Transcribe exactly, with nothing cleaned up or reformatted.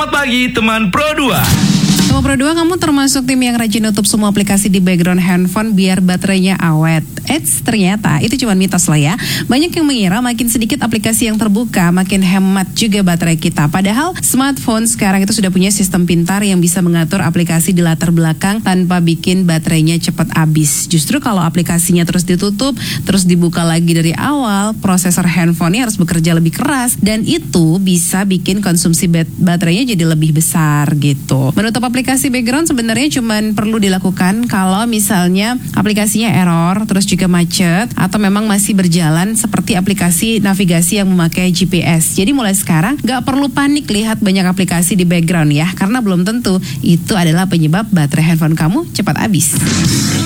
Selamat pagi teman Pro dua. Teman Pro dua, kamu termasuk tim yang rajin nutup semua aplikasi di background handphone biar baterainya awet. Eits, ternyata itu cuma mitos lah ya. Banyak yang mengira makin sedikit aplikasi yang terbuka, makin hemat juga baterai kita. Padahal smartphone sekarang itu sudah punya sistem pintar yang bisa mengatur aplikasi di latar belakang tanpa bikin baterainya cepat habis. Justru kalau aplikasinya terus ditutup, terus dibuka lagi dari awal, prosesor handphonenya harus bekerja lebih keras. Dan itu bisa bikin konsumsi bat- baterainya jadi lebih besar gitu. Menutup aplikasi background sebenarnya cuma perlu dilakukan kalau misalnya aplikasinya error, terus juga macet, atau memang masih berjalan seperti aplikasi navigasi yang memakai G P S. Jadi mulai sekarang gak perlu panik lihat banyak aplikasi di background ya, karena belum tentu itu adalah penyebab baterai handphone kamu cepat habis.